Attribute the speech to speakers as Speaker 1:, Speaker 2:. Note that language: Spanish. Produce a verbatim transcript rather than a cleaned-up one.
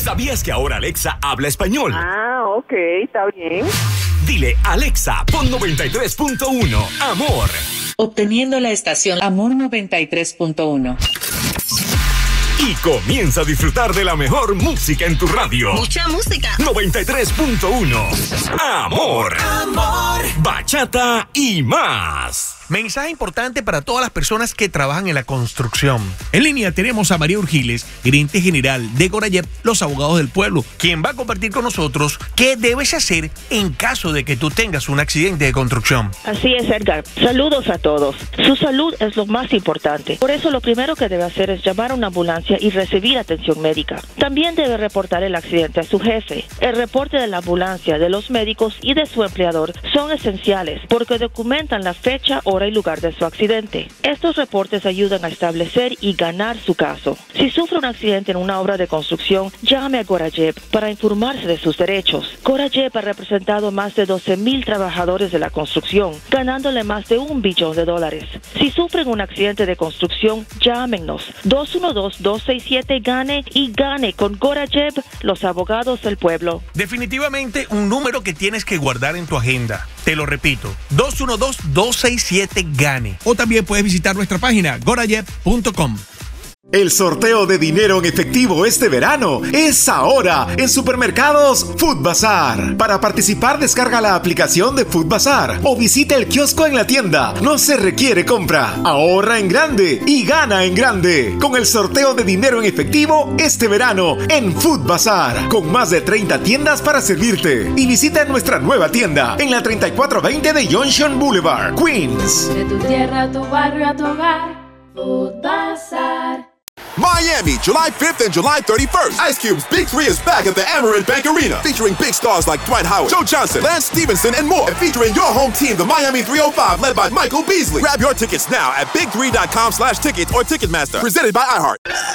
Speaker 1: ¿Sabías que ahora Alexa habla español?
Speaker 2: Ah, ok, está bien.
Speaker 1: Dile, Alexa, pon noventa y tres punto uno, Amor.
Speaker 3: Obteniendo la estación Amor noventa y tres punto uno.
Speaker 1: Y comienza a disfrutar de la mejor música en tu radio.
Speaker 4: Mucha música.
Speaker 1: noventa y tres punto uno. Amor. Amor. Bachata y más.
Speaker 5: Mensaje importante para todas las personas que trabajan en la construcción. En línea tenemos a María Urgiles, gerente general de Gorayep, los abogados del pueblo, quien va a compartir con nosotros qué debes hacer en caso de que tú tengas un accidente de construcción.
Speaker 6: Así es, Edgar. Saludos a todos. Su salud es lo más importante. Por eso lo primero que debe hacer es llamar a una ambulancia y recibir atención médica. También debe reportar el accidente a su jefe. El reporte de la ambulancia, de los médicos y de su empleador son esenciales porque documentan la fecha, hora y lugar de su accidente. Estos reportes ayudan a establecer y ganar su caso. Si sufre un accidente en una obra de construcción, llame a Gorayep para informarse de sus derechos. Gorayep ha representado más de doce mil trabajadores de la construcción, ganándole más de un billón de dólares. Si sufren un accidente de construcción, llámenos. dos uno dos, dos seis siete, GANE y gane con Gorayep, los abogados del pueblo.
Speaker 5: Definitivamente un número que tienes que guardar en tu agenda. Te lo repito, dos uno dos, dos seis siete, GANE. O también puedes visitar nuestra página gorayep punto com.
Speaker 7: El sorteo de dinero en efectivo este verano es ahora en Supermercados Food Bazar. Para participar, descarga la aplicación de Food Bazar o visita el kiosco en la tienda. No se requiere compra. Ahorra en grande y gana en grande con el sorteo de dinero en efectivo este verano en Food Bazar, con más de treinta tiendas para servirte. Y visita nuestra nueva tienda en la treinta y cuatro veinte de Junction Boulevard, Queens.
Speaker 8: De tu tierra a tu barrio a tu hogar, Food Bazar.
Speaker 9: Miami, July fifth and July thirty-first. Ice Cube's Big Three is back at the Amerant Bank Arena, featuring big stars like Dwight Howard, Joe Johnson, Lance Stevenson, and more. And featuring your home team, the Miami three oh five, led by Michael Beasley. Grab your tickets now at big three dot com slash tickets or Ticketmaster. Presented by iHeart.